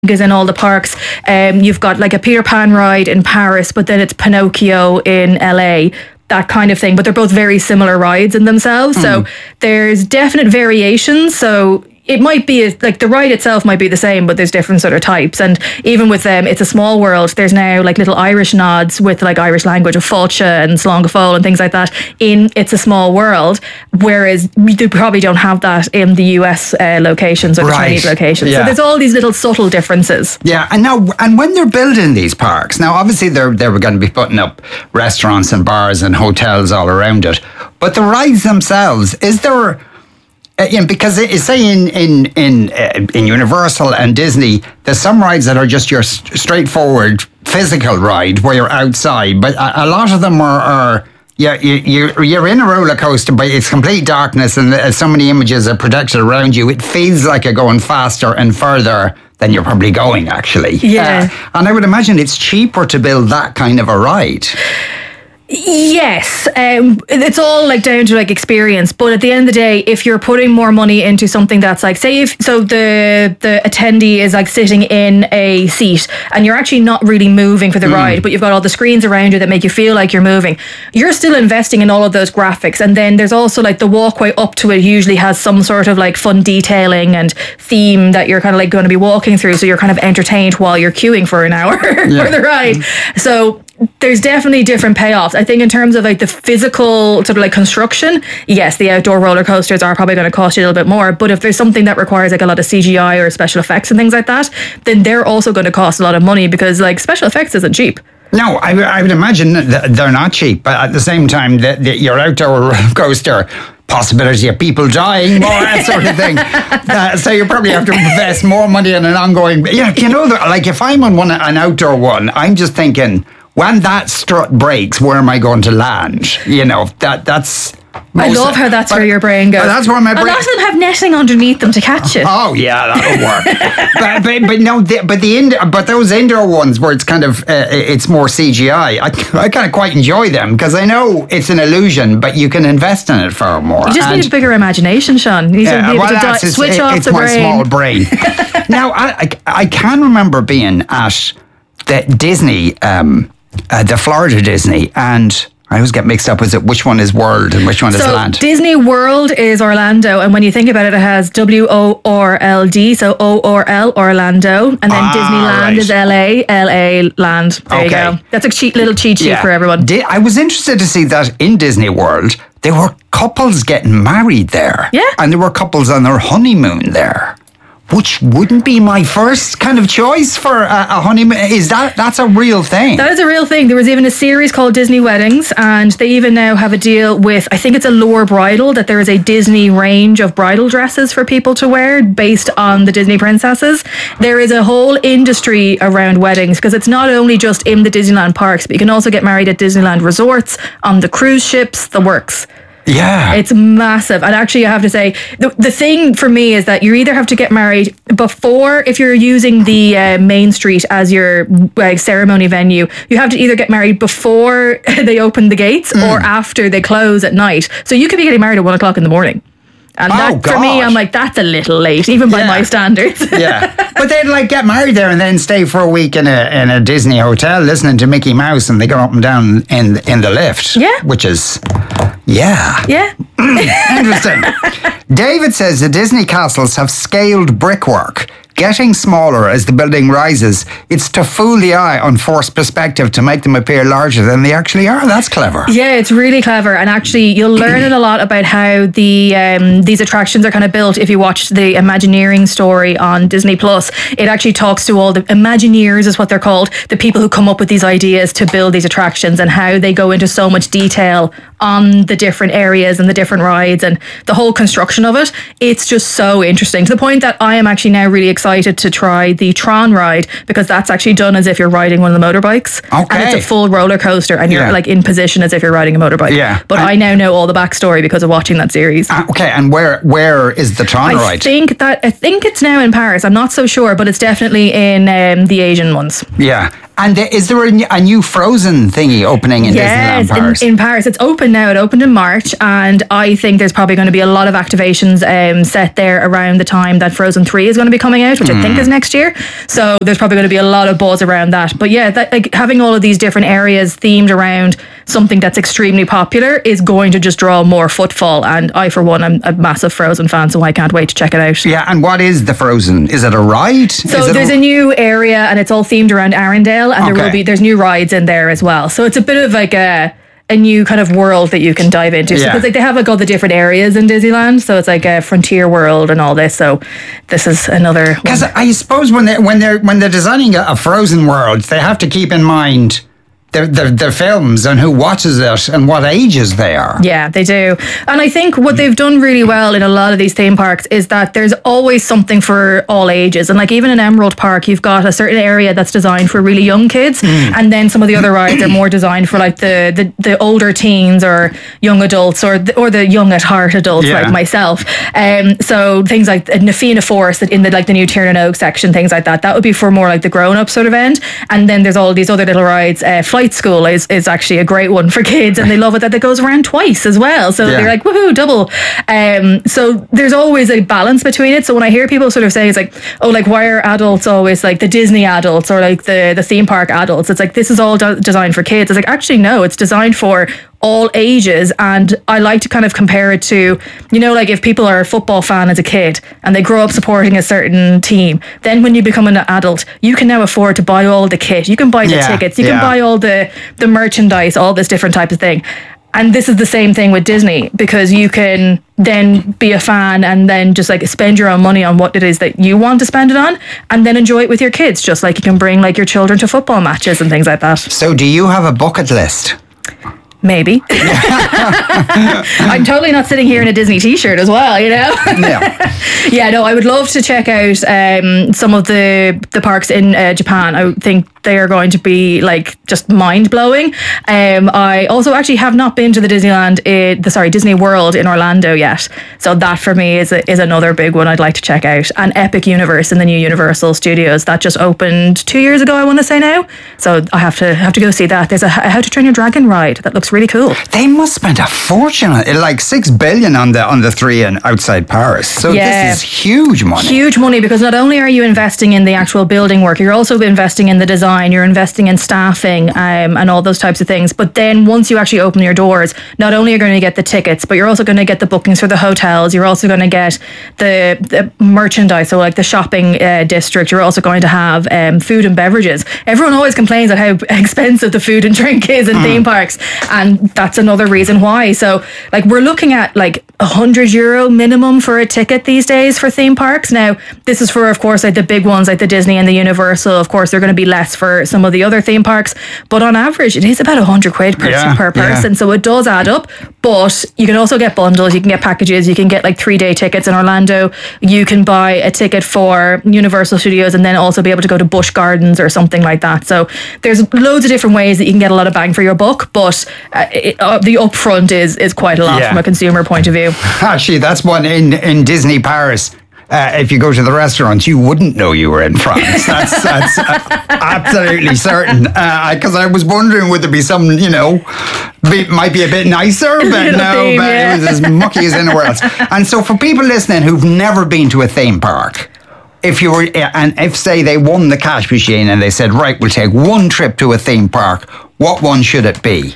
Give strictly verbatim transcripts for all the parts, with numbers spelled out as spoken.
is in all the parks. Um, you've got like a Peter Pan ride in Paris, but then it's Pinocchio in L A, that kind of thing. But they're both very similar rides in themselves. Mm. So there's definite variations. So it might be a, like the ride itself might be the same, but there's different sort of types. And even with them, It's a Small World, there's now like little Irish nods with like Irish language of Fáilte and Slán go Fóill and things like that in It's a Small World, whereas we do, probably don't have that in the U S uh, locations or the right. Chinese locations. Yeah. So there's all these little subtle differences. Yeah, and now and when they're building these parks, now obviously they're they were going to be putting up restaurants and bars and hotels all around it, but the rides themselves, is there? Uh, yeah, because it, say in in in uh, in Universal and Disney, there's some rides that are just your st- straightforward physical ride where you're outside, but a, a lot of them are, are yeah, you, you you're in a roller coaster, but it's complete darkness, and uh, so many images are projected around you. It feels like you're going faster and further than you're probably going, actually. Yeah, uh, and I would imagine it's cheaper to build that kind of a ride. Yes, um, it's all like down to like experience. But at the end of the day, if you're putting more money into something that's like, say, if so, the the attendee is like sitting in a seat, and you're actually not really moving for the mm. ride, but you've got all the screens around you that make you feel like you're moving. You're still investing in all of those graphics, and then there's also like the walkway up to it usually has some sort of like fun detailing and theme that you're kind of like going to be walking through, so you're kind of entertained while you're queuing for an hour yeah. for the ride. Mm. So there's definitely different payoffs. I think in terms of like the physical sort of like construction, yes, the outdoor roller coasters are probably going to cost you a little bit more. But if there's something that requires like a lot of C G I or special effects and things like that, then they're also going to cost a lot of money, because like special effects isn't cheap. No, I, I would imagine that they're not cheap, but at the same time, the, the, your outdoor roller coaster, possibility of people dying, more that sort of thing. Uh, so you probably have to invest more money in an ongoing. Yeah, you know, like if I'm on one, an outdoor one, I'm just thinking, when that strut breaks, where am I going to land? You know, that that's. I love how that's where your brain goes. That's where my brain. A lot of them have netting underneath them to catch it. Oh yeah, that'll work. but, but but no, the, but the ind- but those indoor ones where it's kind of uh, it's more C G I. I I kind of quite enjoy them, because I know it's an illusion, but you can invest in it far more. You just and need a bigger imagination, Sean. You need yeah, to be able well, to di- it's, switch it, off it's the my brain. small brain. Now I, I I can remember being at the Disney. Um, Uh, the Florida Disney, and I always get mixed up. Is it which one is World and which one so is Land? Disney World is Orlando, and when you think about it, it has W O R L D, so O R L, Orlando, and then ah, Disneyland right. is L A, L A Land. There okay. you go. That's a cheat little cheat sheet yeah. for everyone. Di- I was interested to see that in Disney World, there were couples getting married there. Yeah. And there were couples on their honeymoon there, which wouldn't be my first kind of choice for a, a honeymoon. Is that, that's a real thing? That is a real thing. There was even a series called Disney Weddings, and they even now have a deal with, I think it's Allure Bridal, that there is a Disney range of bridal dresses for people to wear based on the Disney princesses. There is a whole industry around weddings, because it's not only just in the Disneyland parks, but you can also get married at Disneyland resorts, on the cruise ships, the works. Yeah. It's massive. And actually, I have to say, the, the thing for me is that you either have to get married before, if you're using the uh, Main Street as your uh, ceremony venue, you have to either get married before they open the gates mm. or after they close at night. So you could be getting married at one o'clock in the morning. And oh, that, for God. me, I'm like, that's a little late, even by yeah. my standards. Yeah. But they'd like get married there and then stay for a week in a in a Disney hotel listening to Mickey Mouse, and they go up and down in in the lift. Yeah. Which is, yeah. Yeah. Interesting. David says the Disney castles have scaled brickwork, getting smaller as the building rises. It's to fool the eye on forced perspective to make them appear larger than they actually are. That's clever. Yeah, it's really clever. And actually, you'll learn a lot about how the um, these attractions are kind of built if you watch the Imagineering story on Disney Plus. It actually talks to all the Imagineers, is what they're called, the people who come up with these ideas to build these attractions, and how they go into so much detail on the different areas and the different rides and the whole construction of it. It's just so interesting, to the point that I am actually now really excited to try the Tron ride, because that's actually done as if you're riding one of the motorbikes. Okay. And it's a full roller coaster, and you're Yeah. like in position as if you're riding a motorbike. Yeah. But And- I now know all the backstory because of watching that series. Uh, okay, and where where is the Tron I ride? think that I think it's now in Paris. I'm not so sure, but it's definitely in um, the Asian ones. Yeah. And uh, is there a, n- a new Frozen thingy opening in Yes, Disneyland Paris? in, in Paris. It's open now. It opened in March, and I think there's probably going to be a lot of activations um, set there around the time that Frozen three is going to be coming out, which mm. I think is next year. So there's probably going to be a lot of buzz around that. But yeah, that, like having all of these different areas themed around something that's extremely popular is going to just draw more footfall. And I, for one, I'm a massive Frozen fan, so I can't wait to check it out. Yeah, and what is the Frozen? Is it a ride? So there's a-, a new area, and it's all themed around Arendelle, and okay. there will be there's new rides in there as well. So it's a bit of like a a new kind of world that you can dive into. Yeah. So it's like they have like all the different areas in Disneyland. So it's like a frontier world and all this. So this is another. Because I suppose when they when they're when they're designing a Frozen world, they have to keep in mind their, their, their films and who watches it and what ages they are. Yeah, they do. And I think what they've done really well in a lot of these theme parks is that there's always something for all ages. And like even in Emerald Park, you've got a certain area that's designed for really young kids. Mm. And then some of the other rides are more designed for like the, the, the older teens or young adults or the, or the young at heart adults yeah. like myself. Um, so things like Nafina Force in the like the new Tiernan Oak section, things like that. That would be for more like the grown-up sort of end. And then there's all these other little rides. Uh, Flight School is, is actually a great one for kids, and they love it that it goes around twice as well. So yeah. they're like, woohoo, double. Um, so there's always a balance between it. So when I hear people sort of say, it's like, oh, like, why are adults always like the Disney adults or like the, the theme park adults? It's like, this is all do- designed for kids. It's like, actually, no, it's designed for all ages. And I like to kind of compare it to, you know, like if people are a football fan as a kid and they grow up supporting a certain team, then when you become an adult, you can now afford to buy all the kit, you can buy the yeah, tickets, you yeah. can buy all the the merchandise, all this different type of thing. And this is the same thing with Disney, because you can then be a fan and then just like spend your own money on what it is that you want to spend it on, and then enjoy it with your kids, just like you can bring like your children to football matches and things like that. So do you have a bucket list? Maybe. I'm totally not sitting here in a Disney t-shirt as well, you know? Yeah. Yeah, no, I would love to check out um, some of the, the parks in uh, Japan. I think they are going to be like just mind-blowing. Um, I also actually have not been to the Disneyland, in, the sorry, Disney World in Orlando yet. So that for me is a, is another big one I'd like to check out. And Epic Universe in the new Universal Studios that just opened two years ago, I want to say now. So I have to have to go see that. There's a How to Train Your Dragon ride that looks really cool. They must spend a fortune, like six billion on the on the three and outside Paris. So yeah. this is huge money. Huge money, because not only are you investing in the actual building work, you're also investing in the design, you're investing in staffing um, and all those types of things. But then once you actually open your doors, not only are you going to get the tickets, but you're also going to get the bookings for the hotels. You're also going to get the, the merchandise, so like the shopping uh, district. You're also going to have um, food and beverages. Everyone always complains about how expensive the food and drink is in mm. theme parks. And that's another reason why. So like we're looking at like a hundred euro minimum for a ticket these days for theme parks. Now this is for, of course, like the big ones like the Disney and the Universal. Of course, they're going to be less for some of the other theme parks, but on average it is about a hundred quid per, yeah, per person. Yeah. So it does add up, but you can also get bundles, you can get packages, you can get like three day tickets in Orlando. You can buy a ticket for Universal Studios and then also be able to go to Busch Gardens or something like that. So there's loads of different ways that you can get a lot of bang for your buck, but uh, it, uh, the upfront is is quite a lot yeah. from a consumer point of view. Actually, that's one in, in Disney Paris. Uh, if you go to the restaurants, you wouldn't know you were in France. That's, that's uh, absolutely certain. Because uh, I was wondering, would there be some, you know, be, might be a bit nicer, but no, theme, but yeah. it was as mucky as anywhere else. And so for people listening who've never been to a theme park, if you were, and if say they won the cash machine and they said, right, we'll take one trip to a theme park, what one should it be?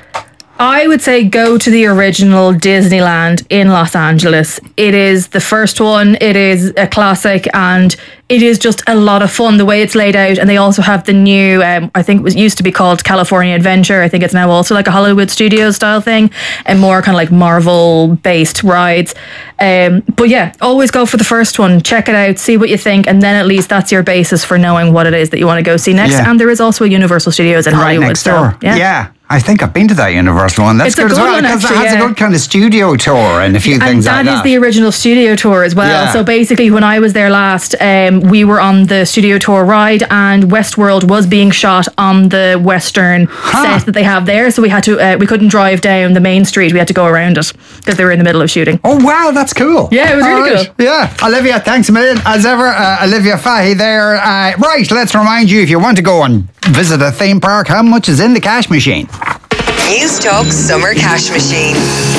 I would say go to the original Disneyland in Los Angeles. It is the first one. It is a classic, and it is just a lot of fun the way it's laid out. And they also have the new, um, I think it was used to be called California Adventure. I think it's now also like a Hollywood Studios style thing, and more kind of like Marvel based rides. Um, but yeah, always go for the first one. Check it out, see what you think, and then at least that's your basis for knowing what it is that you want to go see next. Yeah. And there is also a Universal Studios in right Hollywood. Next door. So, yeah. yeah. I think I've been to that Universal one. That's it's good, good as well, one, because actually, it has yeah. a good kind of studio tour and a few and things that like that. That is the original studio tour as well. Yeah. So basically, when I was there last, um, we were on the studio tour ride, and Westworld was being shot on the Western huh. set that they have there. So we had to, uh, we couldn't drive down the main street. We had to go around it because they were in the middle of shooting. Oh wow, that's cool. Yeah, it was really right. cool. Yeah, Olivia, thanks a million as ever. Uh, Olivia Fahy there. Uh, right, let's remind you, if you want to go on visit a theme park, how much is in the cash machine? News Talk Summer Cash Machine.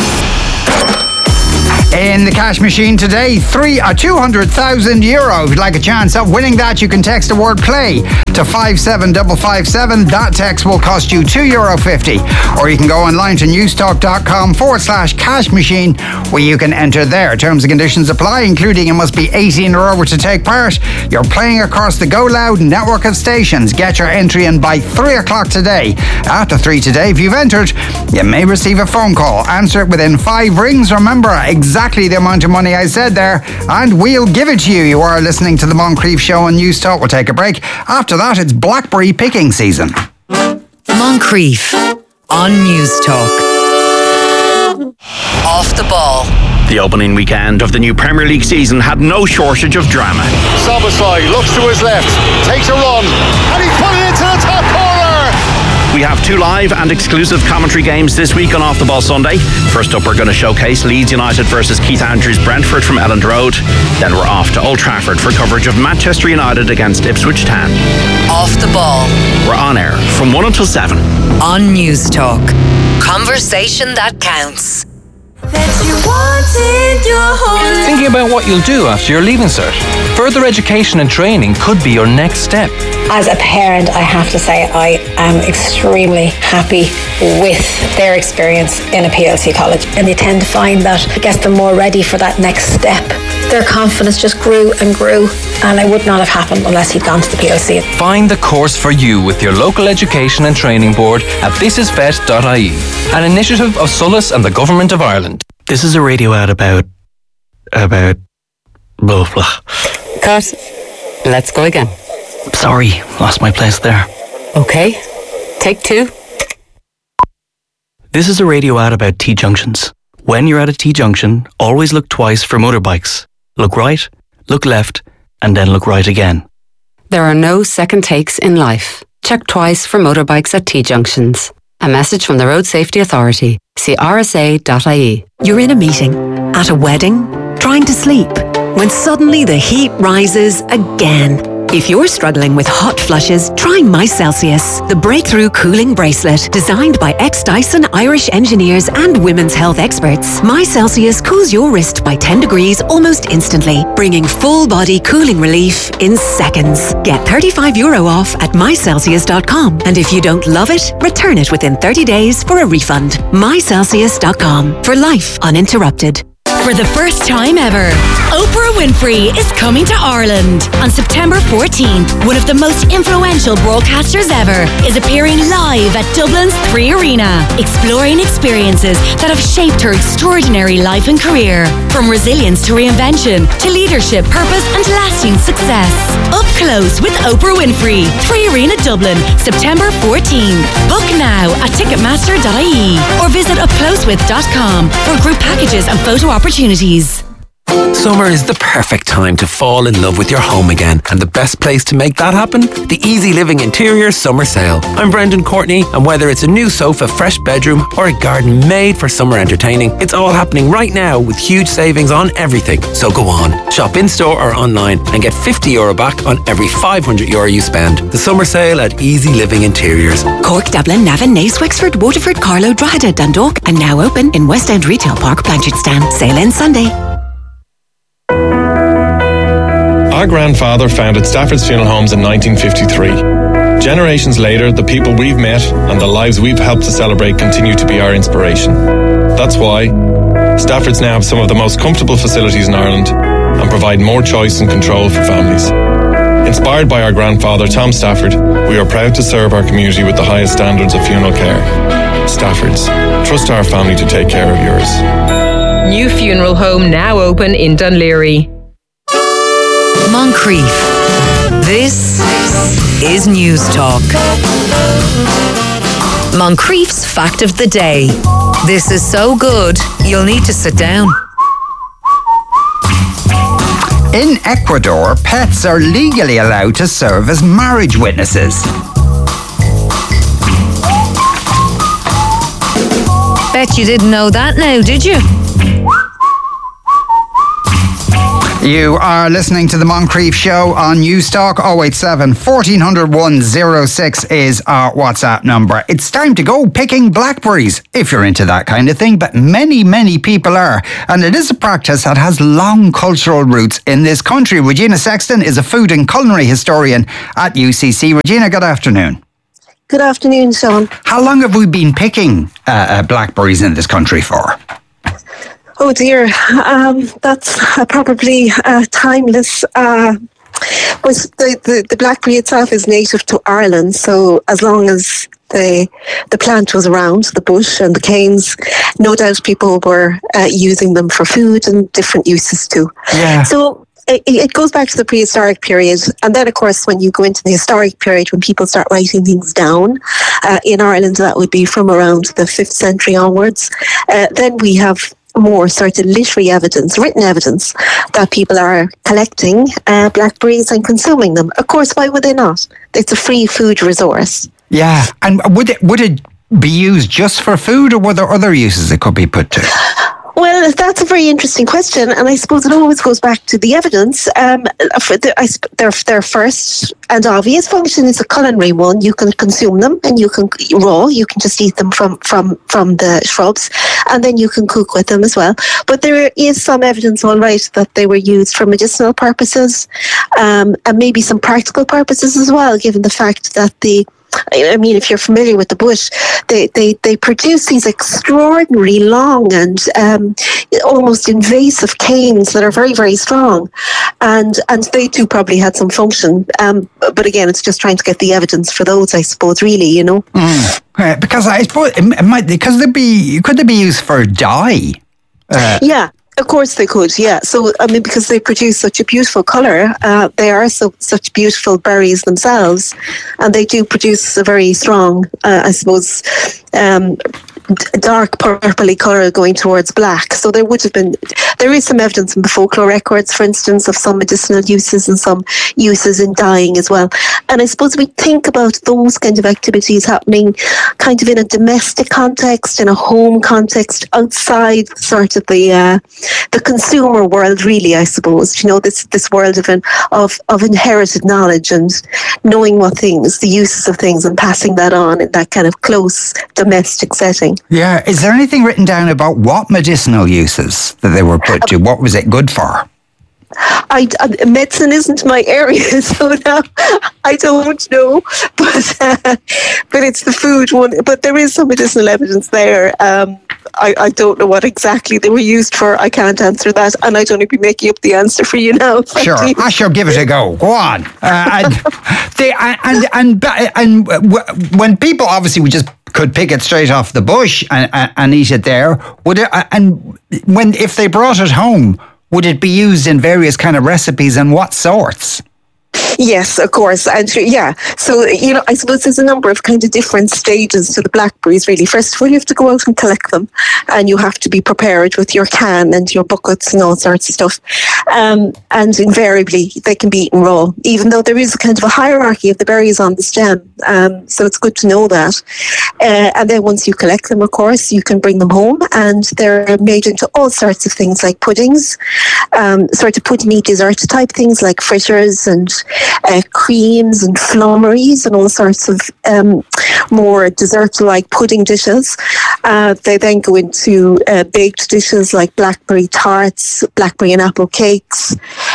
In the cash machine today, three or two hundred thousand euro. If you'd like a chance of winning that, you can text the word play to five seven five five seven. That text will cost you two euro fifty. Or you can go online to newstalk.com forward slash cash machine, where you can enter there. Terms and conditions apply, including you must be eighteen or over to take part. You're playing across the Go Loud network of stations. Get your entry in by three o'clock today. After three today, if you've entered, you may receive a phone call. Answer it within five rings. Remember exactly the amount of money I said there, and we'll give it to you. You are listening to the Moncrief Show on News Talk. We'll take a break. After that, it's blackberry picking season. Moncrief on News Talk. Off the ball. The opening weekend of the new Premier League season had no shortage of drama. Szoboszlai looks to his left, takes a run, and he's put it into the top corner. We have two live and exclusive commentary games this week on Off the Ball Sunday. First up, we're going to showcase Leeds United versus Keith Andrews Brentford from Elland Road. Then we're off to Old Trafford for coverage of Manchester United against Ipswich Town. Off the ball. We're on air from one until seven. On News Talk. Conversation that counts. Thinking about what you'll do after your Leaving Cert? Further education and training could be your next step. As a parent, I have to say I am extremely happy with their experience in a P L C college, and they tend to find that it gets them more ready for that next step. Their confidence just grew and grew, and it would not have happened unless he'd gone to the P L C. Find the course for you with your local education and training board at this is vet dot I E, an initiative of Solus and the Government of Ireland. This is a radio ad about... about... blah, blah. Cut. Let's go again. Sorry, lost my place there. Okay. Take two. This is a radio ad about T-junctions. When you're at a T-junction, always look twice for motorbikes. Look right, look left, and then look right again. There are no second takes in life. Check twice for motorbikes at T-junctions. A message from the Road Safety Authority. See R S A dot I E. You're in a meeting, at a wedding, trying to sleep, when suddenly the heat rises again. If you're struggling with hot flushes, try My Celsius, the breakthrough cooling bracelet designed by ex-Dyson Irish engineers and women's health experts. My Celsius cools your wrist by ten degrees almost instantly, bringing full-body cooling relief in seconds. Get thirty-five euro off at my celsius dot com, and if you don't love it, return it within thirty days for a refund. my celsius dot com, for life uninterrupted. For the first time ever, Oprah Winfrey is coming to Ireland. On September fourteenth, one of the most influential broadcasters ever is appearing live at Dublin's Three Arena, exploring experiences that have shaped her extraordinary life and career. From resilience to reinvention, to leadership, purpose and lasting success. Up close with Oprah Winfrey, Three Arena Dublin, September fourteenth. Book now at ticketmaster dot I E or visit up close with dot com for group packages and photo opportunities. Summer is the perfect time to fall in love with your home again, and the best place to make that happen? The Easy Living Interior Summer Sale. I'm Brendan Courtney, and whether it's a new sofa, fresh bedroom, or a garden made for summer entertaining, it's all happening right now with huge savings on everything. So go on, shop in-store or online and get fifty euro back on every five hundred euro you spend. The summer sale at Easy Living Interiors. Cork, Dublin, Navan, Naas, Wexford, Waterford, Carlow, Drogheda, Dundalk, and now open in West End Retail Park, Blanchardstown. Sale ends Sunday. Our grandfather founded Stafford's Funeral Homes in nineteen fifty-three. Generations later, the people we've met and the lives we've helped to celebrate continue to be our inspiration. That's why Stafford's now have some of the most comfortable facilities in Ireland and provide more choice and control for families. Inspired by our grandfather, Tom Stafford, we are proud to serve our community with the highest standards of funeral care. Stafford's. Trust our family to take care of yours. New funeral home now open in Dunleary. Moncrief. This is News Talk. Moncrief's Fact of the Day. This is so good, you'll need to sit down. In Ecuador, pets are legally allowed to serve as marriage witnesses. Bet you didn't know that now, did you? You are listening to the Moncrief Show on Newstalk. oh eight seven, fourteen hundred, one oh six is our WhatsApp number. It's time to go picking blackberries, if you're into that kind of thing, but many, many people are. And it is a practice that has long cultural roots in this country. Regina Sexton is a food and culinary historian at U C C. Regina, good afternoon. Good afternoon, Sean. How long have we been picking uh, uh, blackberries in this country for? Oh dear, um, that's uh, probably uh, timeless. Uh, was the, the, the blackberry itself is native to Ireland, so as long as the the plant was around, the bush and the canes, no doubt people were uh, using them for food and different uses too. Yeah. So it, it goes back to the prehistoric period, and then of course when you go into the historic period, when people start writing things down, uh, in Ireland that would be from around the fifth century onwards, uh, then we have more sort of literary evidence, written evidence, that people are collecting uh, blackberries and consuming them. Of course, why would they not? It's a free food resource. Yeah, and would it would it be used just for food, or were there other uses it could be put to? Well, that's a very interesting question, and I suppose it always goes back to the evidence. Um, for the, I, their, their first and obvious function is a culinary one. You can consume them, and you can raw. You can just eat them from, from, from the shrubs, and then you can cook with them as well. But there is some evidence, all right, that they were used for medicinal purposes, um, and maybe some practical purposes as well, given the fact that the I mean, if you're familiar with the bush, they, they, they produce these extraordinary long and um, almost invasive canes that are very, very strong. And and they too probably had some function. Um, but again, it's just trying to get the evidence for those, I suppose, really, you know. Mm. Uh, because I suppose it might, because they be, could they be used for dye? Uh, yeah. Of course they could, yeah. So, I mean, because they produce such a beautiful colour, uh, they are so such beautiful berries themselves, and they do produce a very strong, uh, I suppose, um, dark purpley colour going towards black. So there would have been, there is some evidence in the folklore records, for instance, of some medicinal uses and some uses in dyeing as well. And I suppose we think about those kind of activities happening kind of in a domestic context, in a home context, outside sort of the uh, the consumer world, really, I suppose. You know, this this world of, an, of, of inherited knowledge and knowing what things, the uses of things, and passing that on in that kind of close domestic setting. Yeah. Is there anything written down about what medicinal uses that they were put to? What was it good for? I, uh, medicine isn't my area, so now I don't know. But uh, but it's the food one. But there is some medicinal evidence there. Um, I, I don't know what exactly they were used for. I can't answer that, and I'd only be making up the answer for you now. Sure, I shall give it a go. Go on. Uh, and, they, and, and, and, and when people obviously would just could pick it straight off the bush and, and, and eat it there, would it, and when if they brought it home, would it be used in various kind of recipes, and what sorts? Yes, of course. And yeah, so, you know, I suppose there's a number of kind of different stages to the blackberries, really. First of all, you have to go out and collect them, and you have to be prepared with your can and your buckets and all sorts of stuff. Um, and invariably, they can be eaten raw, even though there is a kind of a hierarchy of the berries on the stem. Um, so it's good to know that. Uh, and then once you collect them, of course, you can bring them home, and they're made into all sorts of things like puddings, um, sort of puddingy dessert type things like fritters and Uh, creams and flummeries and all sorts of um, more dessert-like pudding dishes. Uh, they then go into uh, baked dishes like blackberry tarts, blackberry and apple cakes.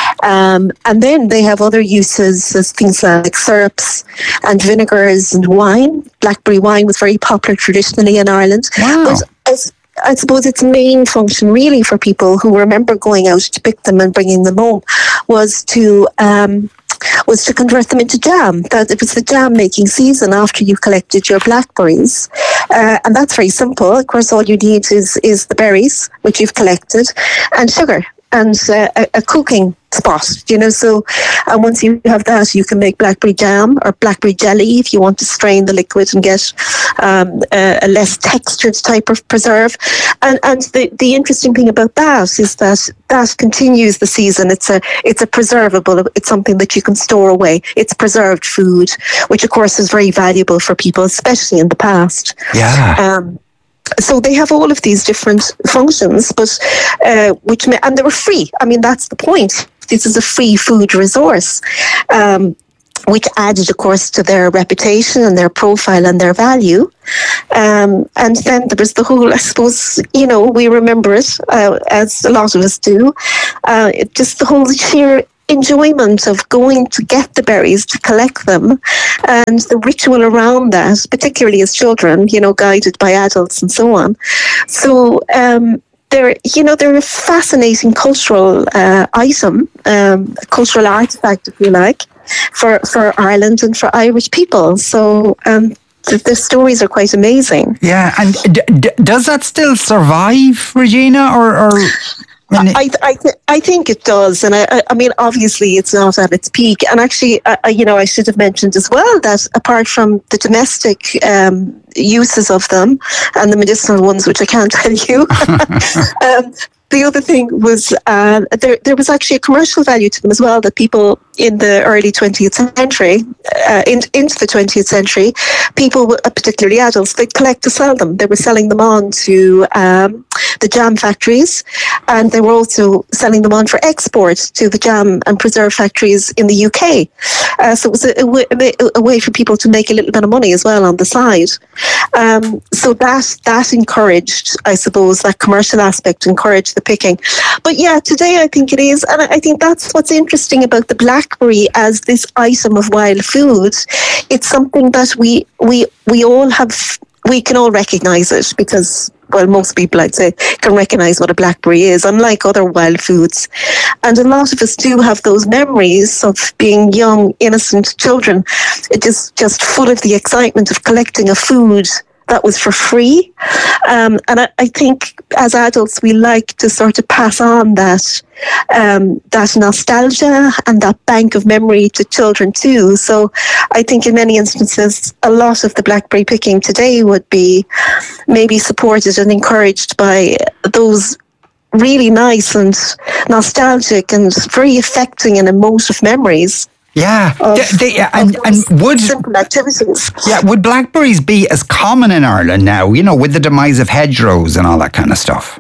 Um, and then they have other uses as things like syrups and vinegars and wine. Blackberry wine was very popular traditionally in Ireland. Wow. But as I suppose its main function really for people who remember going out to pick them and bringing them home was to um, was to convert them into jam. That it was the jam making season after you collected your blackberries, uh, and that's very simple. Of course, all you need is is the berries which you've collected, and sugar and uh, a, a cooking spot, you know. So, and once you have that, you can make blackberry jam or blackberry jelly if you want to strain the liquid and get um, a, a less textured type of preserve. And and the, the interesting thing about that is that that continues the season. It's a it's a preservable. It's something that you can store away. It's preserved food, which of course is very valuable for people, especially in the past. Yeah. Um, So they have all of these different functions, but uh, which may, and they were free. I mean, that's the point. this is a free food resource. Um, which added, of course, to their reputation and their profile and their value. Um, and then there was the whole, I suppose, you know, we remember it, uh, as a lot of us do, uh, it, just the whole sheer enjoyment of going to get the berries, to collect them, and the ritual around that, particularly as children, you know, guided by adults and so on. So, um, They're, you know, they're a fascinating cultural uh, item, um, a cultural artifact, if you like, for, for Ireland and for Irish people. So um, the, the stories are quite amazing. Yeah, and d- d- does that still survive, Regina, or... or I I, th- I think it does, and I I mean obviously it's not at its peak. And actually, I, you know, I should have mentioned as well that apart from the domestic um, uses of them and the medicinal ones, which I can't tell you, um, the other thing was uh, there there was actually a commercial value to them as well. That people in the early twentieth century, uh, in, into the twentieth century, people, particularly adults, they'd collect to sell them. They were selling them on to um, the jam factories, and they were also selling them on for export to the jam and preserve factories in the U K. Uh, so it was a, a, way, a way for people to make a little bit of money as well on the side. Um, so that that encouraged, I suppose, that commercial aspect encouraged the picking. But yeah, today I think it is, and I think that's what's interesting about the blackberry as this item of wild food. It's something that we we we all have, we can all recognise it because, well, most people, I'd say, can recognise what a blackberry is, unlike other wild foods. And a lot of us do have those memories of being young, innocent children, just, just full of the excitement of collecting a food that was for free. Um, and I, I think as adults, we like to sort of pass on that um, that nostalgia and that bank of memory to children too. So I think in many instances, a lot of the blackberry picking today would be maybe supported and encouraged by those really nice and nostalgic and very affecting and emotive memories. Yeah, they, they, and, and would simple activities. Yeah, would blackberries be as common in Ireland now? You know, with the demise of hedgerows and all that kind of stuff.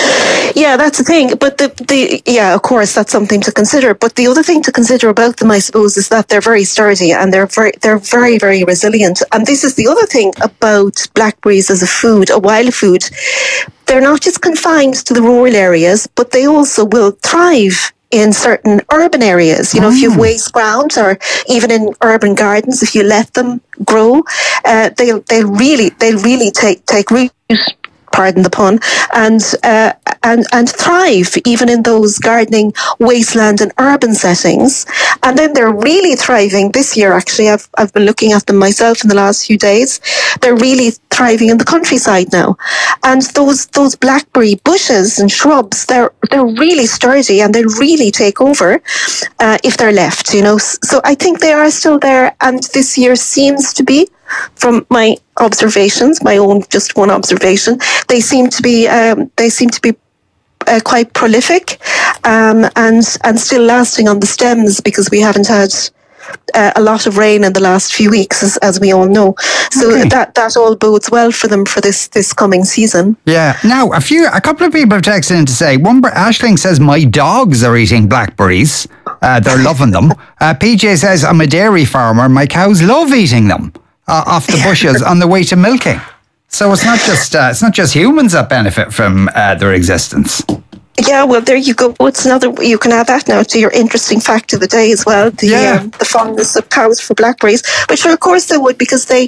Yeah, that's the thing. But the the yeah, of course, that's something to consider. But the other thing to consider about them, I suppose, is that they're very sturdy and they're very they're very very resilient. And this is the other thing about blackberries as a food, a wild food. They're not just confined to the rural areas, but they also will thrive in certain urban areas. You know, mm. if you have waste ground, or even in urban gardens, if you let them grow, uh, they they really they really take take root. Pardon the pun, and uh, and and thrive even in those gardening wasteland and urban settings. And then they're really thriving this year. Actually, I've I've been looking at them myself in the last few days. They're really thriving in the countryside now. And those those blackberry bushes and shrubs, they're they're really sturdy and they really take over uh, if they're left. You know, so I think they are still there. And this year seems to be, from my observations, my own just one observation, they seem to be um, they seem to be uh, quite prolific um, and and still lasting on the stems, because we haven't had uh, a lot of rain in the last few weeks, as, as we all know. So okay. that that all bodes well for them for this this coming season. Yeah. Now a few a couple of people have texted in to say, one Aisling says my dogs are eating blackberries. Uh, they're loving them. Uh, P J says I'm a dairy farmer. My cows love eating them. Uh, off the bushes on the way to milking. So it's not just uh, it's not just humans that benefit from uh, their existence. Yeah, well, there you go. It's another, you can add that now to your interesting fact of the day as well. The yeah. um, the fondness of cows for blackberries, which of course they would, because they,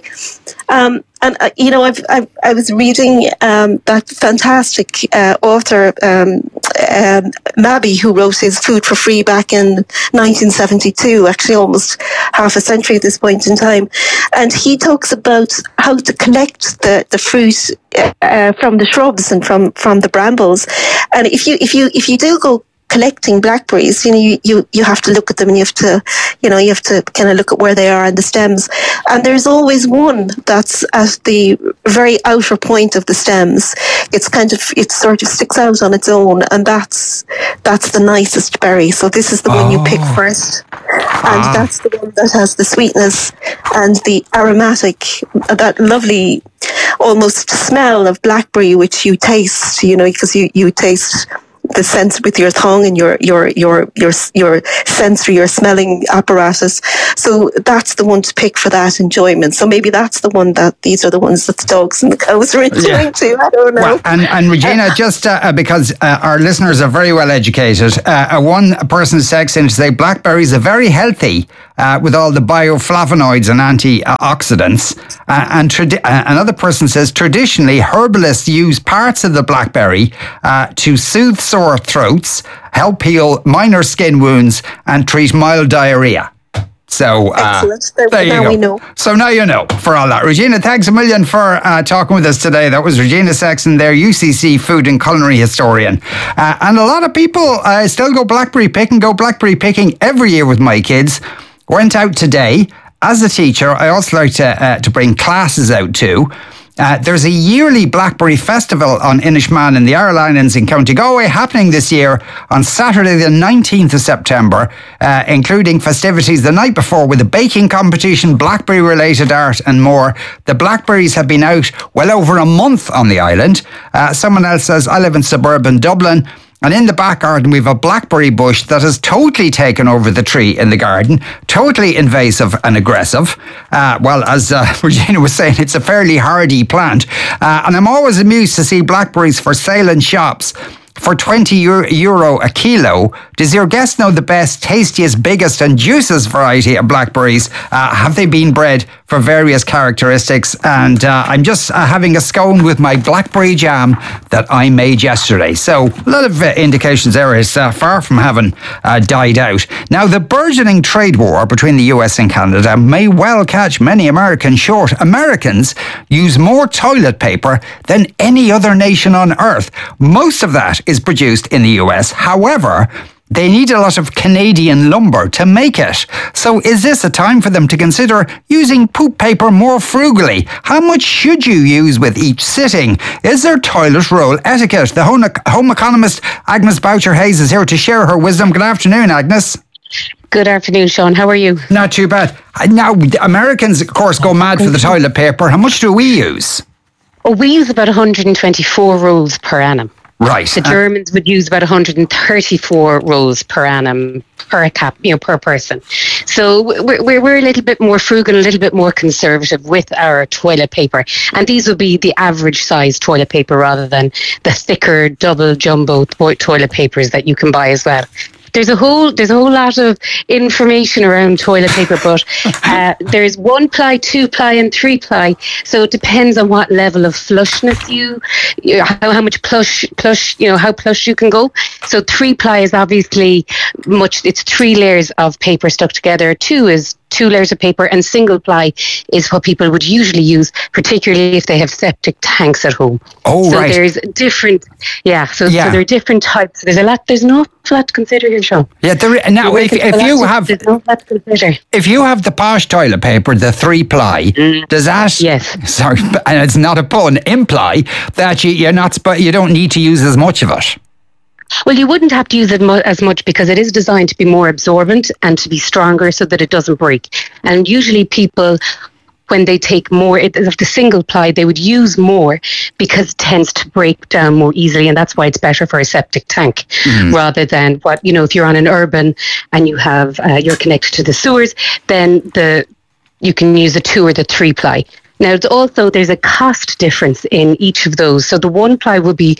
um, and uh, you know, I've, I've I was reading um, that fantastic uh, author um, um, Mabby, who wrote his Food for Free back in nineteen seventy-two, actually almost half a century at this point in time, and he talks about how to collect the the fruit uh, from the shrubs and from from the brambles, and if you if you if you do go collecting blackberries, you know, you, you, you have to look at them, and you have to, you know, you have to kind of look at where they are on the stems. And there's always one that's at the very outer point of the stems. It's kind of, it sort of sticks out on its own, and that's, that's the nicest berry. So this is the oh. one you pick first. And ah. that's the one that has the sweetness and the aromatic, that lovely, almost smell of blackberry, which you taste, you know, because you, you taste the sense with your tongue and your your your your your sensory, your smelling apparatus. So that's the one to pick for that enjoyment. So maybe that's the one that these are the ones that the dogs and the cows are enjoying yeah. too. I don't know. Well, and and Regina, just uh, because uh, our listeners are very well educated, uh, one person texted in to say blackberries are very healthy uh, with all the bioflavonoids and antioxidants. Uh, and tradi- uh, another person says traditionally herbalists use parts of the blackberry uh, to soothe sore throats, help heal minor skin wounds, and treat mild diarrhea. So uh, there, there you now go. we know. So now you know for all that. Regina, thanks a million for uh, talking with us today. That was Regina Sexton there, U C C food and culinary historian. Uh, and a lot of people uh, still go blackberry picking, go blackberry picking every year with my kids. Went out today. As a teacher, I also like to, uh, to bring classes out too. Uh, there's a yearly Blackberry Festival on Inishmaan in the Aral Islands in County Galway happening this year on Saturday the nineteenth of September, uh, including festivities the night before with a baking competition, Blackberry related art and more. The blackberries have been out well over a month on the island. Uh, someone else says, I live in suburban Dublin. And in the back garden, we have a blackberry bush that has totally taken over the tree in the garden, totally invasive and aggressive. Uh, well, as uh, Regina was saying, it's a fairly hardy plant. Uh, and I'm always amused to see blackberries for sale in shops for twenty euro a kilo. Does your guest know the best, tastiest, biggest and juiciest variety of blackberries? Uh, have they been bred for various characteristics? And uh, I'm just uh, having a scone with my blackberry jam that I made yesterday. So a lot of uh, indications there is uh, far from having uh, died out. Now, the burgeoning trade war between the U S and Canada may well catch many Americans short. Americans use more toilet paper than any other nation on earth. Most of that is produced in the U S. However, they need a lot of Canadian lumber to make it. So is this a time for them to consider using poop paper more frugally? How much should you use with each sitting? Is there toilet roll etiquette? The home, home economist Agnes Boucher-Hayes is here to share her wisdom. Good afternoon, Agnes. Good afternoon, Sean. How are you? Not too bad. Now, Americans, of course, go mad for the toilet paper. How much do we use? Oh, we use about one hundred twenty-four rolls per annum. Right. The Germans would use about one hundred thirty-four rolls per annum per cap, you know, per person. So we're, we're we're a little bit more frugal, a little bit more conservative with our toilet paper, and these would be the average size toilet paper rather than the thicker double jumbo to- toilet papers that you can buy as well. There's a whole there's a whole lot of information around toilet paper, but uh, there's one ply, two ply, and three ply. So it depends on what level of flushness you, you know, how, how much plush plush you know how plush you can go. So three ply is obviously much. It's three layers of paper stuck together. Two is two layers of paper, and single ply is what people would usually use, particularly if they have septic tanks at home. Oh, so right. So there's different, yeah. So, Yeah. so there are different types. There's a lot. There's an awful lot to consider here, Sean. Yeah, there, now if, if you have there's no lot to consider. if you have the posh toilet paper, the three ply, does that yes? Sorry, and it's not a pun. Imply that you, you're not, but you don't need to use as much of it. Well, you wouldn't have to use it mu- as much because it is designed to be more absorbent and to be stronger so that it doesn't break. And usually people, when they take more it, of the single ply, they would use more because it tends to break down more easily, and that's why it's better for a septic tank Mm. rather than what, you know, if you're on an urban and you have uh, you're connected to the sewers, then the you can use the two or the three ply. Now, it's also, there's a cost difference in each of those. So the one ply would be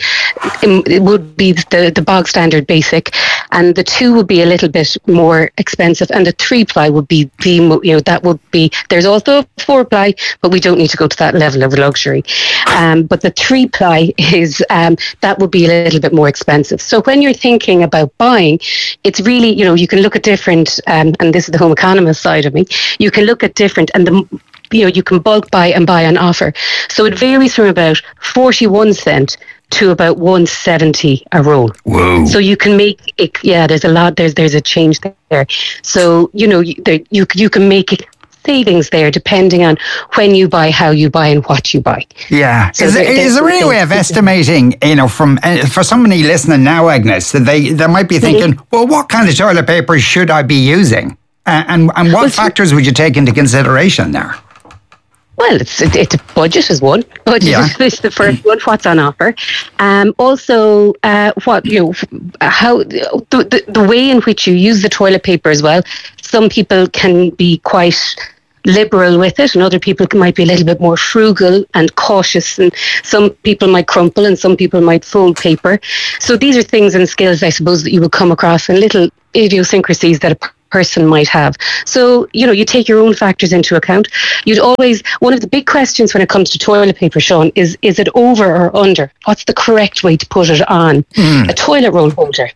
it would be the, the bog standard basic, and the two would be a little bit more expensive, and the three ply would be the mo- you know that would be. There's also a four ply, but we don't need to go to that level of luxury. Um, but the three ply is um, that would be a little bit more expensive. So when you're thinking about buying, it's really, you know, you can look at different, um, and this is the home economist side of me. You can look at different, and the you know, you can bulk buy and buy on offer. So it varies from about forty-one cent to about one seventy a roll. Whoa. So you can make it, yeah, there's a lot, there's there's a change there. So, you know, you, there, you, you can make savings there depending on when you buy, how you buy, and what you buy. Yeah. So is, there- there, is there there's- any way of estimating, you know, from uh, for somebody listening now, Agnes, that they, they might be thinking, well, what kind of toilet paper should I be using? Uh, and, and what factors would you take into consideration there? Well, it's it, it, budget is one. Budget Yeah. is the first one. What's on offer? Um, also, uh, what you know, how the, the the way in which you use the toilet paper as well. Some people can be quite liberal with it, and other people might be a little bit more frugal and cautious. And some people might crumple, and some people might fold paper. So these are things and skills, I suppose, that you will come across, and little idiosyncrasies that a person might have. So, you know, you take your own factors into account. You'd always, one of the big questions when it comes to toilet paper, Sean, is is it over or under? What's the correct way to put it on Mm. a toilet roll holder?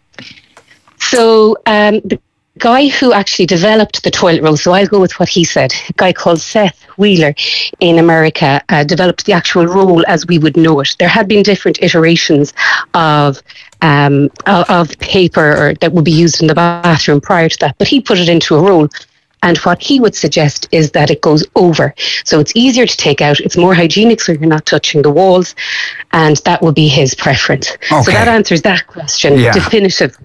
So um, the guy who actually developed the toilet roll, so I'll go with what he said, a guy called Seth Wheeler in America uh, developed the actual roll as we would know it. There had been different iterations of um, of, of paper or, that would be used in the bathroom prior to that, but he put it into a roll. And what he would suggest is that it goes over. So it's easier to take out. It's more hygienic, so you're not touching the walls. And that would be his preference. Okay. So that answers that question Yeah. definitively.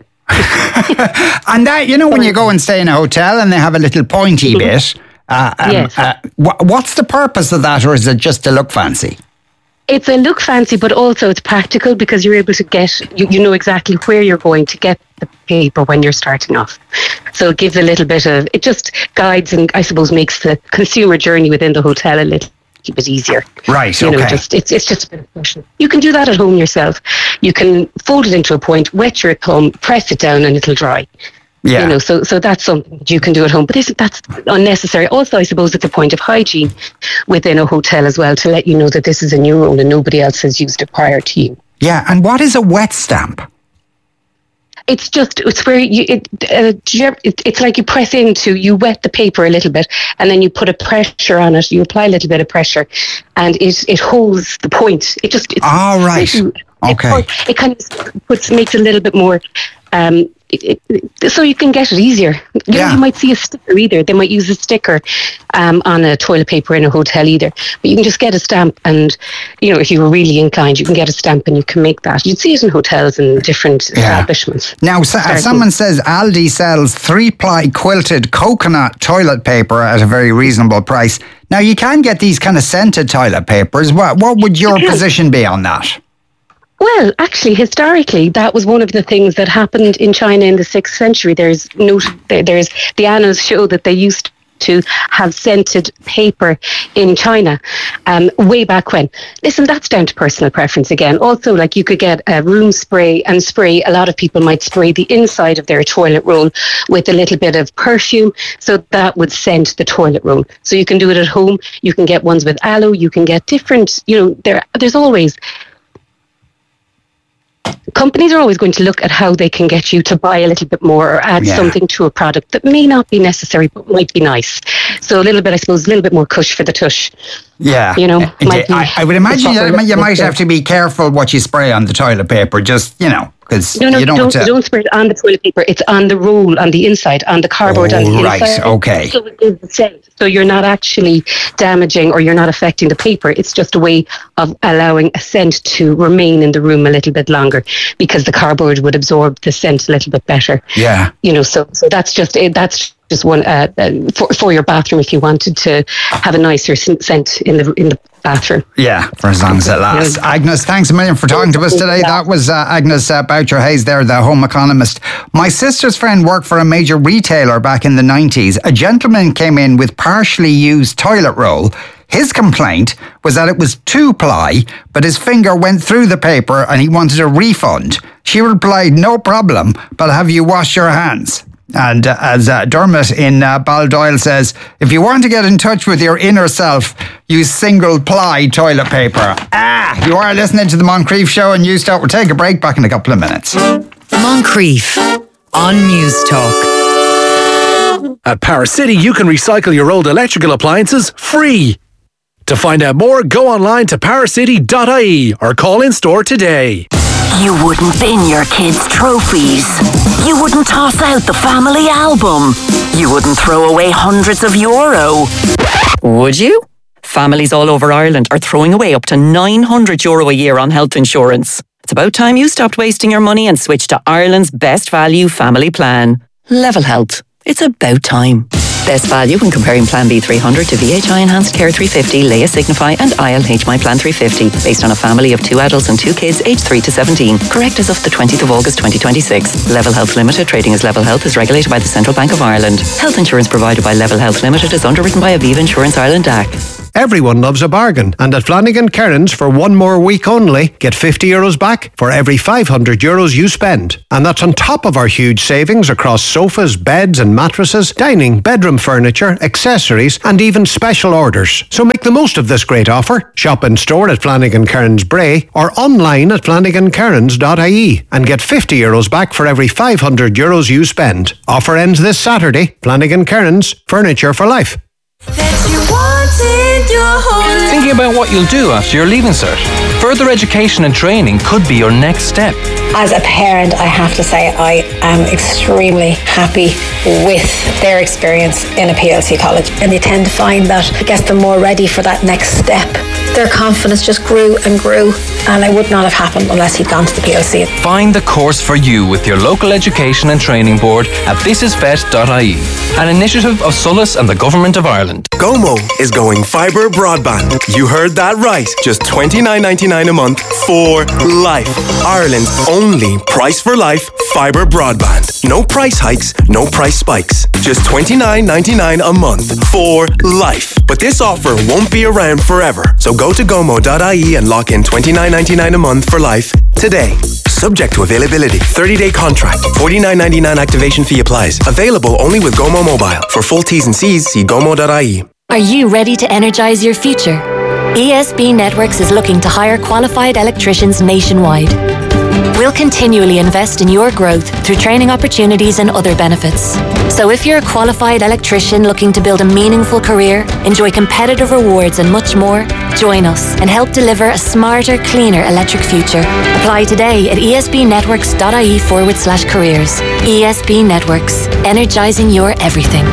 And that, you know, when you go and stay in a hotel and they have a little pointy bit, uh, um, Yes. uh, wha- what's the purpose of that, or is it just to look fancy? It's a look fancy, but also it's practical because you're able to get, you, you know exactly where you're going to get the paper when you're starting off. So it gives a little bit of, it just guides and I suppose makes the consumer journey within the hotel a little bit easier. Right, You know, okay. just it's it's just a bit of caution. You can do that at home yourself. You can fold it into a point, wet your thumb, press it down, and it'll dry. Yeah. You know, so so that's something that you can do at home. But this, that's unnecessary. Also, I suppose it's a point of hygiene within a hotel as well to let you know that this is a new roll and nobody else has used it prior to you. Yeah, and what is a wet stamp? It's just, it's where you, it, uh, do you ever- it, it's like you press into, you wet the paper a little bit and then you put a pressure on it, you apply a little bit of pressure and it, it holds the point. It just, it's, Oh, right. It, Okay. It, it kind of puts, makes it a little bit more, um, it, it, so you can get it easier. You Yeah. know, you might see a sticker either. They might use a sticker um, on a toilet paper in a hotel either. But you can just get a stamp and, you know, if you were really inclined, you can get a stamp and you can make that. You'd see it in hotels and different Yeah. establishments. Now, so, Starting- someone says Aldi sells three-ply quilted coconut toilet paper at a very reasonable price. Now, you can get these kind of scented toilet papers. What, what would your You can. position be on that? Well, actually, historically, that was one of the things that happened in China in the sixth century. There's no, there, there's the annals show that they used to have scented paper in China um, way back when. Listen, that's down to personal preference again. Also, like you could get a room spray and spray. A lot of people might spray the inside of their toilet roll with a little bit of perfume, so that would scent the toilet roll. So you can do it at home. You can get ones with aloe. You can get different. You know, there there's always. Companies are always going to look at how they can get you to buy a little bit more or add Yeah. something to a product that may not be necessary but might be nice. So a little bit, I suppose, a little bit more cush for the tush. Yeah. You know, Uh, might be I, I would imagine the you, proper you might liquid. have to be careful what you spray on the toilet paper, just, you know, because No, no, you don't, don't, uh, don't spray it on the toilet paper. It's on the roll, on the inside, on the cardboard on Oh, the right, inside. okay. So it gives the scent. So you're not actually damaging or you're not affecting the paper. It's just a way of allowing a scent to remain in the room a little bit longer because the cardboard would absorb the scent a little bit better. Yeah. You know, so so that's just it. That's just one uh, uh, for for your bathroom if you wanted to have a nicer scent scent in the in the bathroom. Yeah, for as long as it lasts. Agnes, thanks a million for talking to us today. That was uh, Agnes uh, Boucher-Hayes there, the home economist. My sister's friend worked for a major retailer back in the nineties. A gentleman came in with partially used toilet roll. His complaint was that it was two-ply, but his finger went through the paper and he wanted a refund. She replied, no problem, but have you washed your hands? And uh, as uh, Dermot in uh, Baldoyle says, if you want to get in touch with your inner self, use single-ply toilet paper. Ah, you are listening to the Moncrief Show and News Talk. We'll take a break, back in a couple of minutes. Moncrief on News Talk. At Power City, you can recycle your old electrical appliances free. To find out more, go online to power city dot I E or call in store today. You wouldn't bin your kids' trophies. You wouldn't toss out the family album. You wouldn't throw away hundreds of euro. Would you? Families all over Ireland are throwing away up to nine hundred euro a year on health insurance. It's about time you stopped wasting your money and switched to Ireland's best value family plan. Level Health. It's about time. Best value when comparing Plan B three hundred to V H I Enhanced Care three fifty, Leia Signify and I L H My Plan three fifty, based on a family of two adults and two kids aged three to seventeen. Correct as of the twentieth of August twenty twenty-six. Level Health Limited, trading as Level Health, is regulated by the Central Bank of Ireland. Health insurance provided by Level Health Limited is underwritten by Aviva Insurance Ireland D A C. Everyone loves a bargain, and at Flanagan Kearns, for one more week only, get fifty euros back for every five hundred euros you spend. And that's on top of our huge savings across sofas, beds and mattresses, dining, bedroom furniture, accessories and even special orders. So make the most of this great offer. Shop in store at Flanagan Kearns Bray or online at flanagan kearns dot I E and get fifty euros back for every five hundred euros you spend. Offer ends this Saturday. Flanagan Kearns, furniture for life. Thinking about what you'll do after your Leaving Cert? Further education and training could be your next step. As a parent, I have to say I am extremely happy with their experience in a P L C college. And they tend to find that it gets them more ready for that next step. Their confidence just grew and grew, and it would not have happened unless he'd gone to the P L C. Find the course for you with your local education and training board at this is vet dot I E, an initiative of Sulis and the Government of Ireland. Gomo is going fibre broadband. You heard that right. Just twenty-nine ninety-nine a month for life. Ireland's only price for life fibre broadband. No price hikes, no price spikes. Just twenty-nine ninety-nine a month for life. But this offer won't be around forever. So go to gomo dot I E and lock in twenty-nine ninety-nine a month for life today. Subject to availability. thirty-day contract. forty-nine ninety-nine activation fee applies. Available only with Gomo Mobile. For full T's and C's, see gomo dot I E. Are you ready to energize your future? E S B Networks is looking to hire qualified electricians nationwide. We'll continually invest in your growth through training opportunities and other benefits. So if you're a qualified electrician looking to build a meaningful career, enjoy competitive rewards and much more, join us and help deliver a smarter, cleaner electric future. Apply today at esbnetworks.ie forward slash careers. E S B Networks, energizing your everything.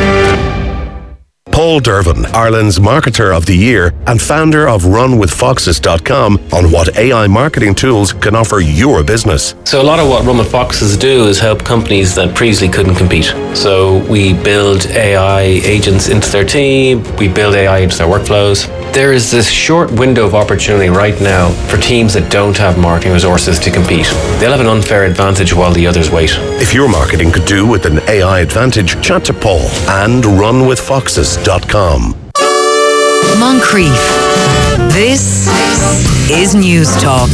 Paul Dervin, Ireland's Marketer of the Year and founder of run with foxes dot com, on what A I marketing tools can offer your business. So a lot of what Run with Foxes do is help companies that previously couldn't compete. So we build A I agents into their team, we build A I into their workflows. There is this short window of opportunity right now for teams that don't have marketing resources to compete. They'll have an unfair advantage while the others wait. If your marketing could do with an A I advantage, chat to Paul and run with foxes dot com. Moncrief. This is News Talk.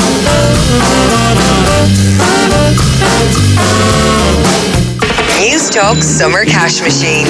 News Talk Summer Cash Machine.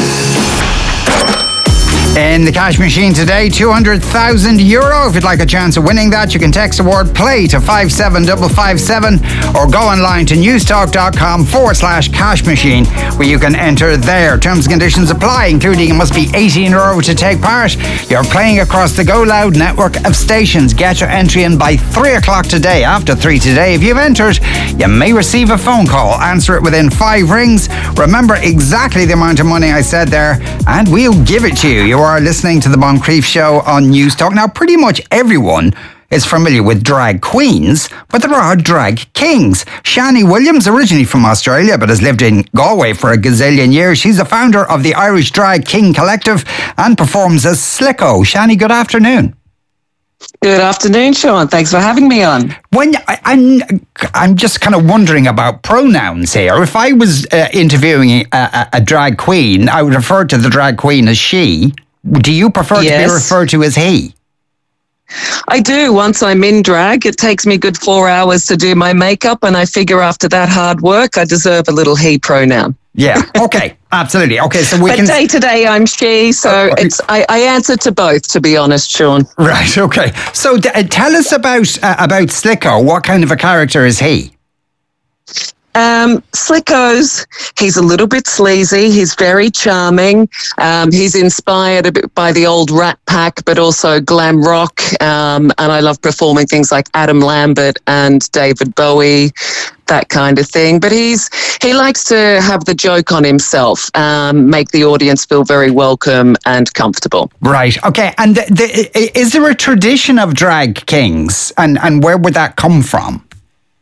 In the cash machine today, two hundred thousand euro. If you'd like a chance of winning that, you can text the word play to five seven five five seven or go online to newstalk.com forward slash cash machine where you can enter there. Terms and conditions apply, including it must be eighteen euro to take part. You're playing across the Go Loud network of stations. Get your entry in by three o'clock today. After three today, if you've entered, you may receive a phone call. Answer it within five rings. Remember exactly the amount of money I said there and we'll give it to you. You are listening to the Moncrief Show on News Talk. Now, pretty much everyone is familiar with drag queens, but there are drag kings. Shani Williams, originally from Australia, but has lived in Galway for a gazillion years. She's the founder of the Irish Drag King Collective and performs as Slicko. Shani, good afternoon. Good afternoon, Sean. Thanks for having me on. When I, I'm, I'm just kind of wondering about pronouns here. If I was uh, interviewing a, a, a drag queen, I would refer to the drag queen as she. Do you prefer yes. to be referred to as he? I do. Once I'm in drag, it takes me a good four hours to do my makeup, and I figure after that hard work, I deserve a little he pronoun. Yeah. Okay. Absolutely. Okay. So we but can. Day to day, I'm she. So uh, it's I, I answer to both, to be honest, Sean. Right. Okay. So d- uh, tell us about uh, about Slicko. What kind of a character is he? Um, Slicko's, he's a little bit sleazy. He's very charming. Um, he's inspired a bit by the old Rat Pack, but also glam rock. Um, and I love performing things like Adam Lambert and David Bowie, that kind of thing. But he's he likes to have the joke on himself, um, make the audience feel very welcome and comfortable. Right. Okay. And the, the, is there a tradition of drag kings, and and where would that come from?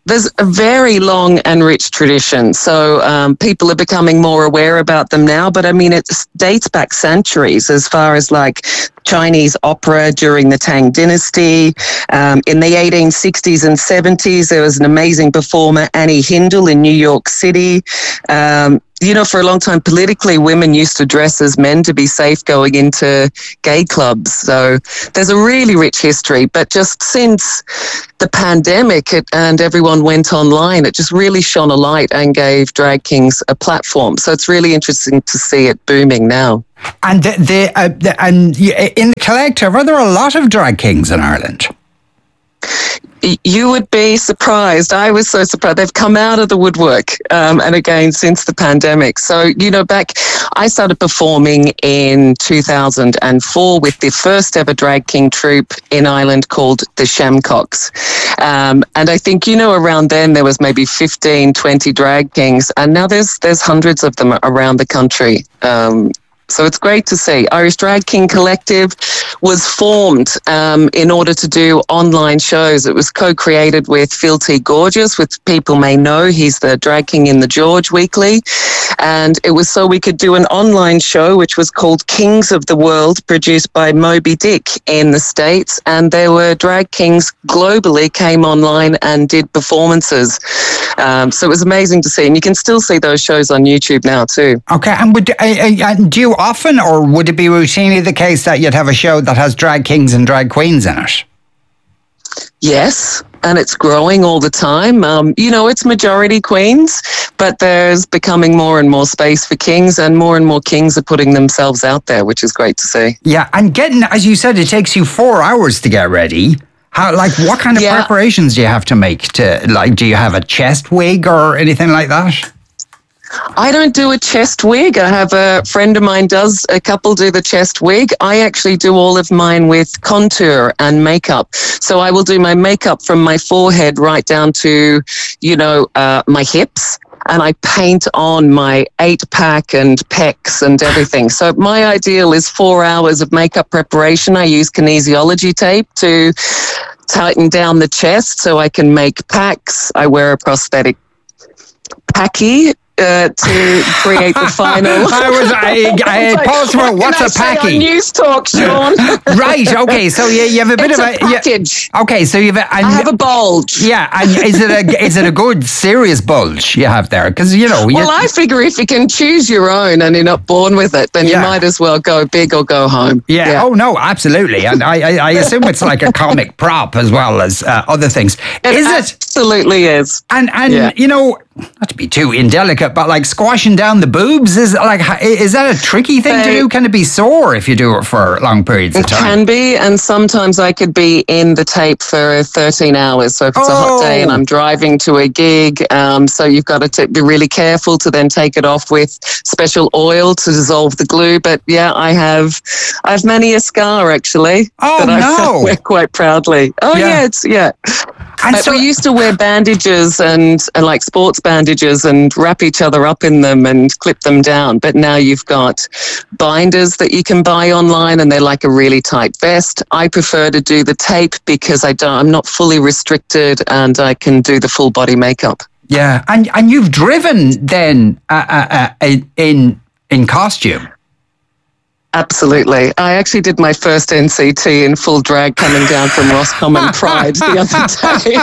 There's a very long and rich tradition. So um, people are becoming more aware about them now. But I mean, it dates back centuries as far as like Chinese opera during the Tang Dynasty. Um, in the eighteen sixties and seventies, there was an amazing performer, Annie Hindle, in New York City. Um, you know, for a long time, politically, women used to dress as men to be safe going into gay clubs. So there's a really rich history. But just since the pandemic it, and everyone went online, it just really shone a light and gave drag kings a platform. So it's really interesting to see it booming now. And the, the, uh, the and in the collective, are there a lot of drag kings in Ireland? You would be surprised. I was so surprised. They've come out of the woodwork, um, and again, since the pandemic. So, you know, back, I started performing in two thousand four with the first ever drag king troupe in Ireland called the Shamcocks. Um, and I think, you know, around then there was maybe fifteen, twenty drag kings, and now there's there's hundreds of them around the country. Um, So it's great to see. Irish Drag King Collective was formed um, in order to do online shows. It was co-created with Phil T. Gorgeous, which people may know. He's the Drag King in the George Weekly. And it was so we could do an online show, which was called Kings of the World, produced by Moby Dick in the States. And there were drag kings globally came online and did performances. Um, so it was amazing to see. And you can still see those shows on YouTube now too. Okay. And would, uh, uh, do you often, or would it be routinely the case that you'd have a show that has drag kings and drag queens in it? Yes, and it's growing all the time. Um, you know, it's majority queens, but there's becoming more and more space for kings, and more and more kings are putting themselves out there, which is great to see. Yeah, and getting, as you said, it takes you four hours to get ready. How, like, what kind of yeah. preparations do you have to make? To like, do you have a chest wig or anything like that? I don't do a chest wig. I have a friend of mine does, a couple do the chest wig. I actually do all of mine with contour and makeup. So I will do my makeup from my forehead right down to, you know, uh, my hips. And I paint on my eight pack and pecs and everything. So my ideal is four hours of makeup preparation. I use kinesiology tape to tighten down the chest so I can make packs. I wear a prosthetic packy. Uh, to create the final. I was. I, I had like, paused for what's a packy? News talk, Sean. Right. Okay. So you, you have a bit it's of a, a package. Yeah, okay. So you've. A, and, I have a bulge. Yeah. And is it a is it a good serious bulge you have there? Because you know. Well, I figure if you can choose your own and you're not born with it, then yeah. you might as well go big or go home. Yeah. yeah. Oh no, absolutely. And I, I, I assume it's like a comic prop as well as uh, other things. It is it? Absolutely is. And and yeah. you know. Not to be too indelicate, but like squashing down the boobs is like is that a tricky thing so, to do? Can it be sore if you do it for long periods of time? It can be, and sometimes I could be in the tape for thirteen hours. So if it's oh. a hot day and I'm driving to a gig, um, so you've got to t- be really careful to then take it off with special oil to dissolve the glue. But yeah, I have I have many a scar actually. Oh that no! I wear quite proudly. Oh yeah, yeah it's yeah. And so, we used to wear bandages and, and like sports bandages and wrap each other up in them and clip them down. But now you've got binders that you can buy online and they're like a really tight vest. I prefer to do the tape because I don't, I'm not fully restricted and I can do the full body makeup. Yeah. And and you've driven then uh, uh, uh, in in costume. Absolutely. I actually did my first N C T in full drag coming down from Roscommon Pride the other day.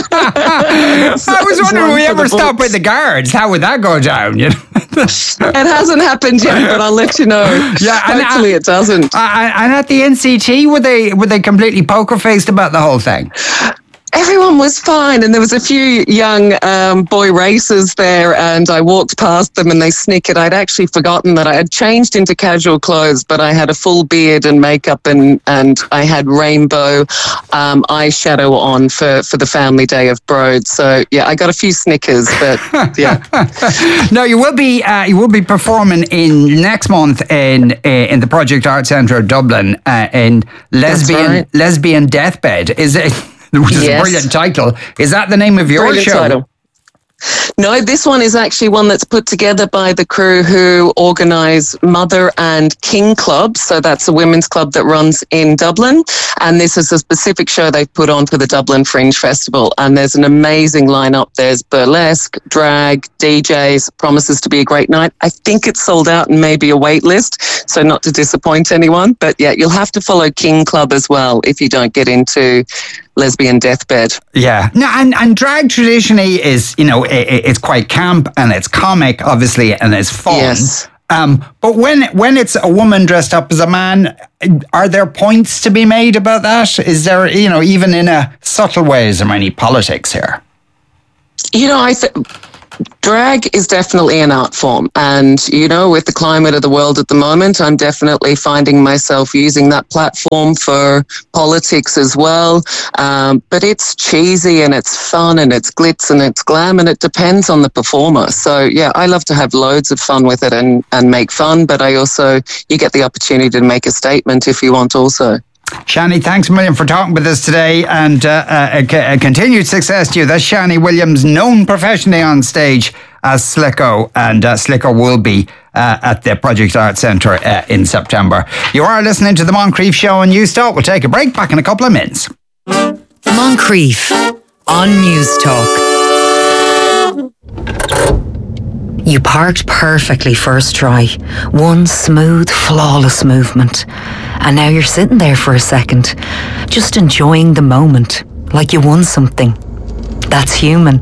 So I was wondering, will we ever stop with the guards? How would that go down? You know? It hasn't happened yet, but I'll let you know. Yeah, and, Hopefully uh, it doesn't. Uh, and at the N C T, were they were they completely poker-faced about the whole thing? Everyone was fine, and there was a few young um, boy racers there, and I walked past them and they snickered. I'd actually forgotten that I had changed into casual clothes, but I had a full beard and makeup, and, and I had rainbow um, eyeshadow on for, for the family day of Broad. So yeah, I got a few snickers, but yeah. No, you will be uh, you will be performing in next month in uh, in the Project Art Centre of Dublin uh, in Lesbian right. Lesbian Deathbed. Is it? Which is yes. a brilliant title. Is that the name of your brilliant show? Title. No, this one is actually one that's put together by the crew who organise Mother and King Club. So that's a women's club that runs in Dublin. And this is a specific show they've put on for the Dublin Fringe Festival. And there's an amazing lineup. There's burlesque, drag, D Js. Promises to be a great night. I think it's sold out and maybe a wait list. So not to disappoint anyone. But yeah, you'll have to follow King Club as well if you don't get into lesbian deathbed. Yeah. No, and, and drag traditionally is, you know, it, it's quite camp and it's comic, obviously, and it's fun. Yes. Um, but when when it's a woman dressed up as a man, are there points to be made about that? Is there, you know, even in a subtle way, is there any politics here? You know, I think drag is definitely an art form. And, you know, with the climate of the world at the moment, I'm definitely finding myself using that platform for politics as well. Um, but it's cheesy and it's fun and it's glitz and it's glam and it depends on the performer. So, yeah, I love to have loads of fun with it and, and make fun. But I also, you get the opportunity to make a statement if you want also. Shani, thanks a million for talking with us today, and uh, uh, a, a continued success to you. That's Shani Williams, known professionally on stage as Slicko, and uh, Slicko will be uh, at the Project Art Centre uh, in September. You are listening to the Moncrief Show on Newstalk. We'll take a break, back in a couple of minutes. Moncrief on Newstalk. You parked perfectly first try. One smooth, flawless movement. And now you're sitting there for a second, just enjoying the moment, like you won something. That's human.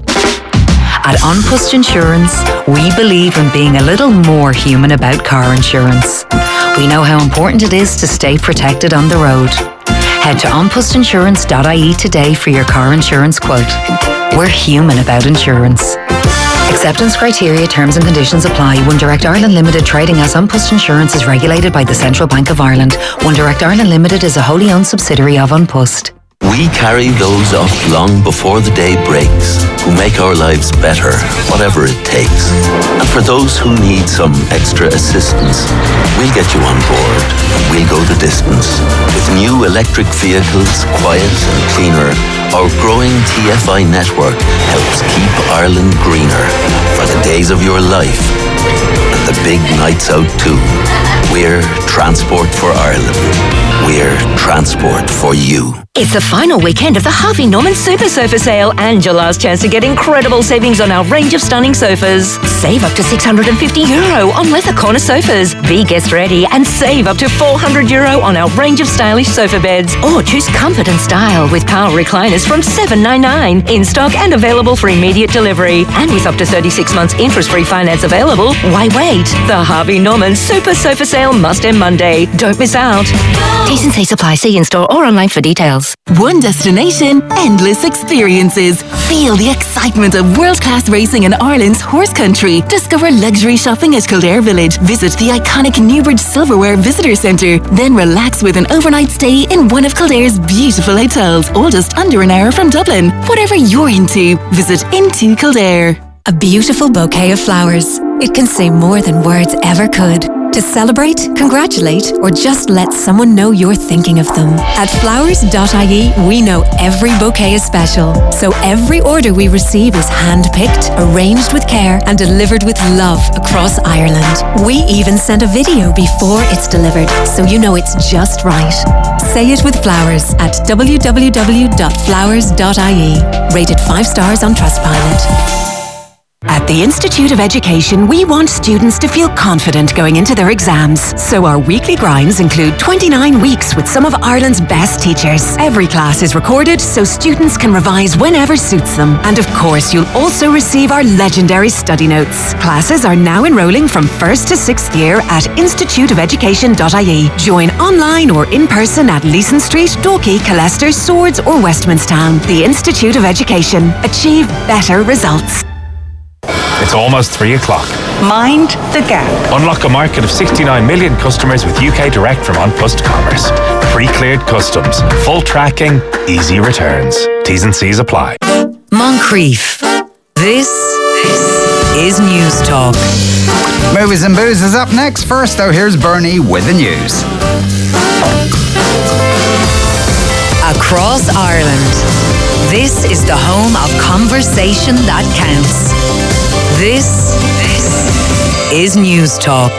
At OnPost Insurance, we believe in being a little more human about car insurance. We know how important it is to stay protected on the road. Head to on post insurance dot I E today for your car insurance quote. We're human about insurance. Acceptance criteria, terms and conditions apply. One Direct Ireland Limited, trading as OnPost Insurance, is regulated by the Central Bank of Ireland. One Direct Ireland Limited is a wholly owned subsidiary of OnPost. We carry those up long before the day breaks, who make our lives better, whatever it takes. And for those who need some extra assistance, we'll get you on board and we'll go the distance. With new electric vehicles, quiet and cleaner, our growing T F I network helps keep Ireland greener for the days of your life and the big nights out too. We're Transport for Ireland. We're Transport for you. It's the final weekend of the Harvey Norman Super Sofa Sale and your last chance to get incredible savings on our range of stunning sofas. Save up to six hundred fifty euro on leather corner sofas. Be guest ready and save up to four hundred euro on our range of stylish sofa beds. Or choose comfort and style with power recliners from seven ninety-nine. In stock and available for immediate delivery. And with up to thirty-six months interest-free finance available, why wait? The Harvey Norman Super Sofa Sale must end Monday. Don't miss out. T's and C's apply. See in-store or online for details. One destination, endless experiences. Feel the excitement of world-class racing in Ireland's horse country. Discover luxury shopping at Kildare Village. Visit the iconic Newbridge Silverware Visitor Centre. Then relax with an overnight stay in one of Kildare's beautiful hotels, all just under an hour from Dublin. Whatever you're into, visit Into Kildare. A beautiful bouquet of flowers. It can say more than words ever could. To celebrate, congratulate, or just let someone know you're thinking of them. At flowers dot I E, we know every bouquet is special. So every order we receive is hand-picked, arranged with care, and delivered with love across Ireland. We even send a video before it's delivered, so you know it's just right. Say it with flowers at w w w dot flowers dot I E. Rated five stars on Trustpilot. At the Institute of Education, we want students to feel confident going into their exams. So our weekly grinds include twenty-nine weeks with some of Ireland's best teachers. Every class is recorded so students can revise whenever suits them. And of course, you'll also receive our legendary study notes. Classes are now enrolling from first to sixth year at institute of education dot I E. Join online or in person at Leeson Street, Dalkey, Callester, Swords or Westmanstown. The Institute of Education. Achieve better results. It's almost three o'clock. Mind the gap. Unlock a market of sixty-nine million customers with U K Direct from OnPost Commerce. Pre-cleared customs, full tracking, easy returns. T's and C's apply. Moncrief. This, this is Newstalk. Movies and Booze is up next. First, though, here's Bernie with the news. Across Ireland, this is the home of Conversation That Counts. This, this is News Talk.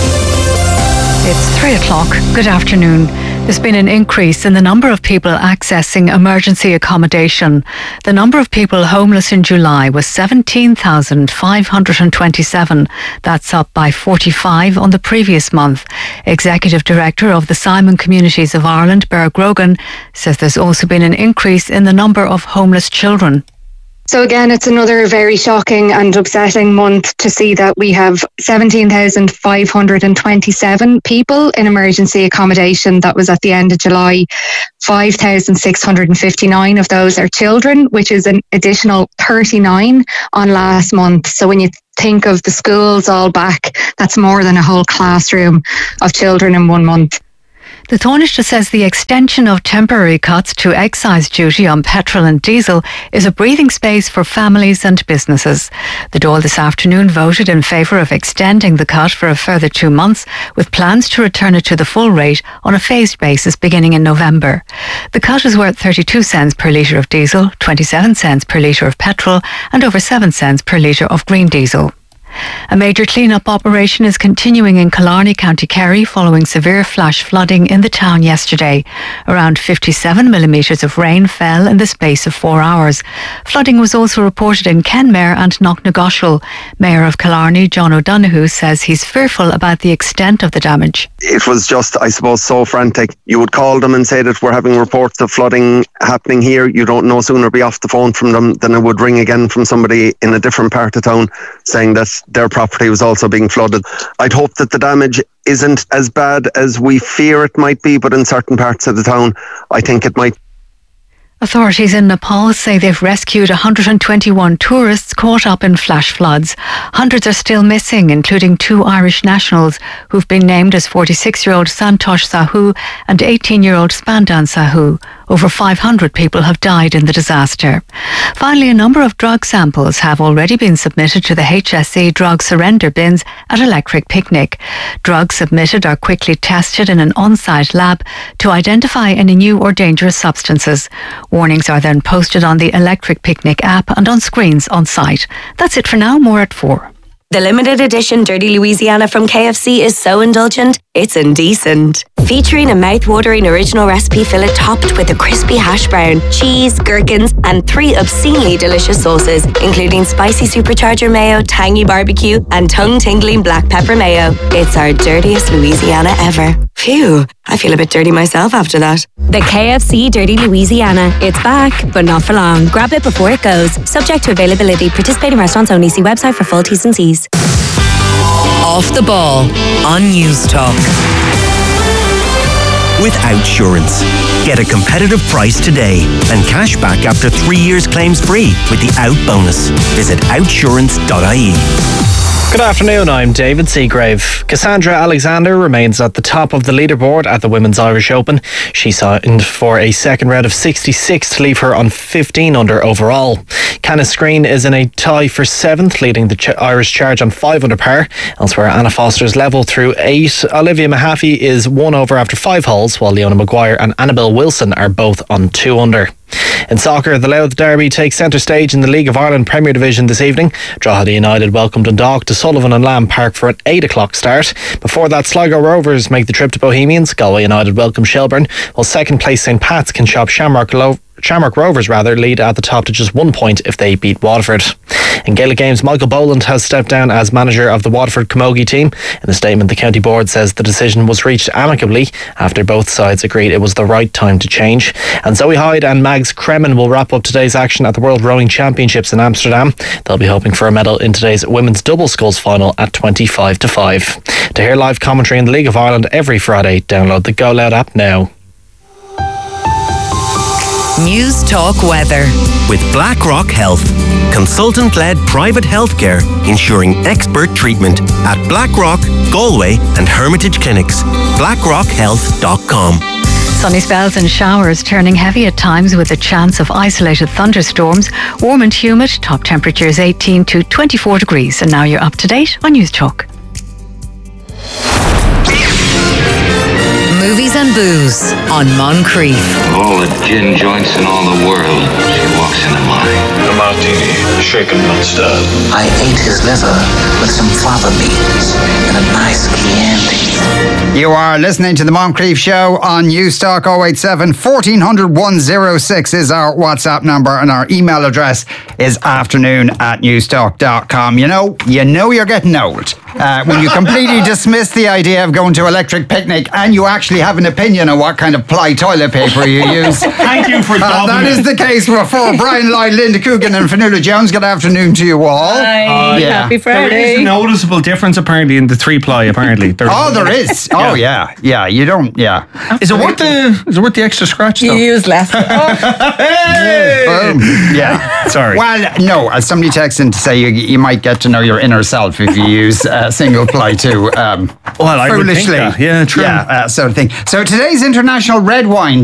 It's three o'clock. Good afternoon. There's been an increase in the number of people accessing emergency accommodation. The number of people homeless in July was seventeen thousand five hundred twenty-seven. That's up by forty-five on the previous month. Executive Director of the Simon Communities of Ireland, Ber Grogan, says there's also been an increase in the number of homeless children. So again, it's another very shocking and upsetting month to see that we have seventeen thousand five hundred twenty-seven people in emergency accommodation. That was at the end of July. five thousand six hundred fifty-nine of those are children, which is an additional thirty-nine on last month. So when you think of the schools all back, that's more than a whole classroom of children in one month. The Taoiseach says the extension of temporary cuts to excise duty on petrol and diesel is a breathing space for families and businesses. The Dáil this afternoon voted in favour of extending the cut for a further two months, with plans to return it to the full rate on a phased basis beginning in November. The cut is worth thirty-two cents per litre of diesel, twenty-seven cents per litre of petrol and over seven cents per litre of green diesel. A major clean-up operation is continuing in Killarney, County Kerry, following severe flash flooding in the town yesterday. Around fifty-seven millimetres of rain fell in the space of four hours. Flooding was also reported in Kenmare and Knocknagoshel. Mayor of Killarney, John O'Donoghue, says he's fearful about the extent of the damage. It was just, I suppose, so frantic. You would call them and say that we're having reports of flooding happening here. You don't no sooner be off the phone from them than it would ring again from somebody in a different part of town saying that their property was also being flooded. I'd hope that the damage isn't as bad as we fear it might be, but in certain parts of the town, I think it might. Authorities in Nepal say they've rescued one hundred twenty-one tourists caught up in flash floods. Hundreds are still missing, including two Irish nationals who've been named as forty-six-year-old Santosh Sahu and eighteen-year-old Spandan Sahu. Over five hundred people have died in the disaster. Finally, a number of drug samples have already been submitted to the H S E drug surrender bins at Electric Picnic. Drugs submitted are quickly tested in an on-site lab to identify any new or dangerous substances. Warnings are then posted on the Electric Picnic app and on screens on site. That's it for now. More at four. The limited edition Dirty Louisiana from K F C is so indulgent, it's indecent. Featuring a mouth-watering original recipe fillet topped with a crispy hash brown, cheese, gherkins, and three obscenely delicious sauces, including spicy supercharger mayo, tangy barbecue, and tongue-tingling black pepper mayo. It's our dirtiest Louisiana ever. Phew, I feel a bit dirty myself after that. The K F C Dirty Louisiana. It's back, but not for long. Grab it before it goes. Subject to availability. Participating restaurants only. See website for full T's and C's. Off the Ball on News Talk. With Outsurance. Get a competitive price today and cash back after three years claims free with the Out bonus. Visit outsurance dot I E. Good afternoon, I'm David Seagrave. Cassandra Alexander remains at the top of the leaderboard at the Women's Irish Open. She signed for a second round of sixty-six to leave her on fifteen under overall. Canis Green is in a tie for seventh, leading the Ch- Irish charge on five under par. Elsewhere, Anna Foster's level through eight. Olivia Mahaffey is one over after five holes, while Leona Maguire and Annabelle Wilson are both on two under. In soccer, the Louth Derby takes centre stage in the League of Ireland Premier Division this evening. Drogheda United welcome Dundalk to Sullivan and Lamb Park for an eight o'clock start. Before that, Sligo Rovers make the trip to Bohemians. Galway United welcome Shelbourne, while second place St Pat's can shop Shamrock Lo- Shamrock Rovers rather lead at the top to just one point if they beat Waterford. In Gaelic games, Michael Boland has stepped down as manager of the Waterford Camogie team. In a statement, the county board says the decision was reached amicably after both sides agreed it was the right time to change. And Zoe Hyde and Mags Kremen will wrap up today's action at the World Rowing Championships in Amsterdam. They'll be hoping for a medal in today's women's double sculls final at twenty-five to five. To hear live commentary in the League of Ireland every Friday, download the Go Loud app now. News Talk Weather. With BlackRock Health, consultant-led private healthcare ensuring expert treatment at BlackRock, Galway and Hermitage Clinics. blackrock health dot com. Sunny spells and showers turning heavy at times with a chance of isolated thunderstorms. Warm and humid, top temperatures eighteen to twenty-four degrees. And now you're up to date on News Talk. Movies and booze on Moncrief. Of all the gin joints in all the world, she walks into mine. A martini, shaken not stirred. I ate his liver with some fava beans and a nice Chianti. You are listening to the Moncrief Show on Newstalk. oh eight seven, fourteen hundred, one oh six is our WhatsApp number, and our email address is afternoon at newstalk dot com. You know, you know you're getting old uh, when you completely dismiss the idea of going to Electric Picnic and you actually have an opinion on what kind of ply toilet paper you use. Thank you for uh, That is the case for Brian Lloyd, Linda Coogan and Fionnuala Jones. Good afternoon to you all. Hi. Uh, yeah. Happy Friday. There is a noticeable difference apparently in the three ply apparently. There's oh, there is. Oh, yeah. Yeah, you don't, yeah. Is it worth the, is it worth the extra scratch though? You use less. Hey! Boom. Yeah. Sorry. Well, no, as somebody texted in to say you, you might get to know your inner self if you use uh, single ply too. Um, well, I foolishly. would think that. Yeah, true. Yeah, uh, sort of thing. So today's International Red Wine